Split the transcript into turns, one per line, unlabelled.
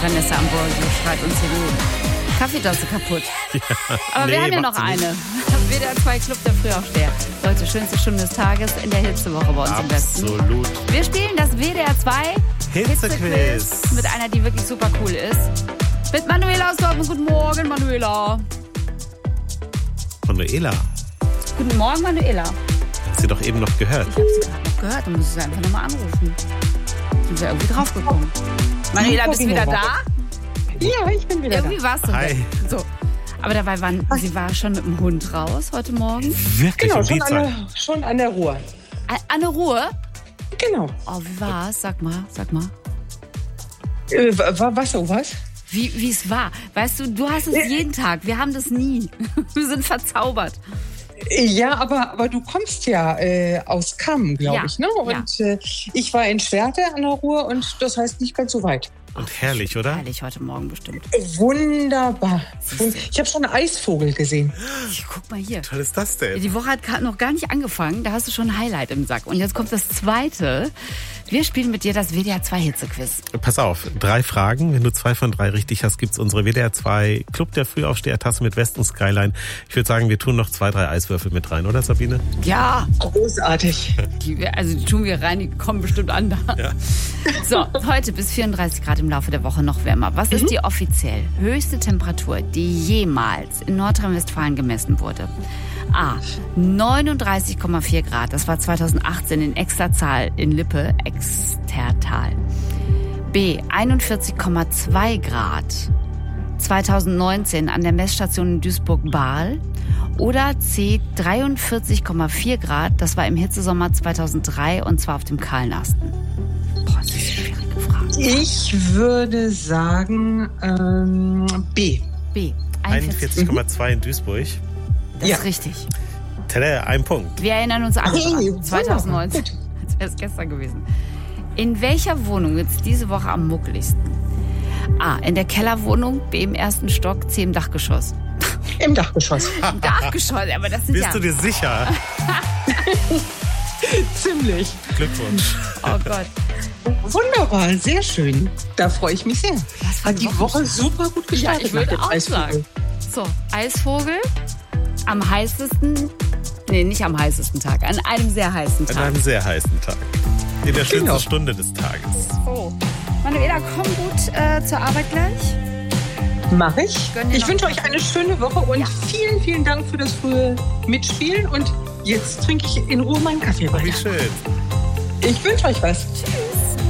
Vanessa Ambrosio schreit uns hier die Kaffeetasse kaputt. Ja, aber wir haben ja noch eine. WDR 2 Club der Frühaufsteher. Leute, schönste Stunde des Tages in der Hitzewoche bei uns im Westen.
Absolut.
Wir spielen das WDR 2
Hitzequiz
mit einer, die wirklich super cool ist. Mit Manuela aus Dortmund. Guten Morgen, Manuela.
Manuela.
Guten Morgen, Manuela.
Hast du doch eben noch gehört?
Ich habe sie gerade noch gehört. Dann musst du sie einfach nochmal anrufen. Sind wir irgendwie draufgekommen. Manuela, bist du wieder da?
Ja, ich bin wieder
irgendwie warst du
Hi.
weg. So. Aber dabei sie war schon mit dem Hund raus heute Morgen.
Wirklich?
Genau, schon an der Ruhr.
An der Ruhe?
Genau.
Oh, wie war's? Sag mal.
Was?
Wie es war. Weißt du hast es jeden Tag. Wir haben das nie. Wir sind verzaubert.
Ja, aber du kommst ja aus Kamm, glaube ich, ne? Und ich war in Schwerte an der Ruhr und das heißt nicht ganz so weit.
Und herrlich, oder?
Herrlich heute Morgen bestimmt.
Wunderbar. Ich habe schon einen Eisvogel gesehen.
Guck mal hier.
Was toll ist das denn?
Die Woche hat noch gar nicht angefangen. Da hast du schon ein Highlight im Sack. Und jetzt kommt das zweite. Wir spielen mit dir das WDR 2 Hitzequiz.
Pass auf, 3 Fragen. Wenn du 2 von 3 richtig hast, gibt's unsere WDR 2 Club der Frühaufsteher-Tasse mit West und Skyline. Ich würde sagen, wir tun noch 2, 3 Eiswürfel mit rein, oder Sabine?
Ja.
Großartig.
Die tun wir rein, die kommen bestimmt an da. Ja. So, heute bis 34 Grad im Laufe der Woche noch wärmer. Was ist die offiziell höchste Temperatur, die jemals in Nordrhein-Westfalen gemessen wurde? A. 39,4 Grad. Das war 2018 in Extertal in Lippe, Extertal. B. 41,2 Grad. 2019 an der Messstation in Duisburg-Bahl. Oder C. 43,4 Grad. Das war im Hitzesommer 2003 und zwar auf dem Kahlnasten. Boah, das ist eine schwierige Frage.
Ich würde sagen B.
B.
41,2 in Duisburg.
Das ist richtig.
Tada, ein Punkt.
Wir erinnern uns alle dran. 2019, als wäre es gestern gewesen. In welcher Wohnung ist diese Woche am muckeligsten? A. In der Kellerwohnung, B. im 1. Stock, C. im Dachgeschoss.
Im Dachgeschoss.
Im Dachgeschoss, aber das sind
Bist du dir sicher?
Ziemlich.
Glückwunsch.
Oh Gott.
Wunderbar, sehr schön. Da freue ich mich sehr. Hat die Woche super gut gestartet.
Ja, ich würde auch sagen. So, Eisvogel am heißesten, nicht am heißesten Tag, an einem sehr heißen Tag.
An einem sehr heißen Tag. In der schönsten Stunde des Tages.
So. Manuela, komm gut zur Arbeit gleich.
Mach ich. Ich wünsche euch eine schöne Woche und vielen, vielen Dank für das frühe Mitspielen. Und jetzt trinke ich in Ruhe meinen Kaffee weiter.
Wie schön.
Ich wünsche euch was.
Tschüss.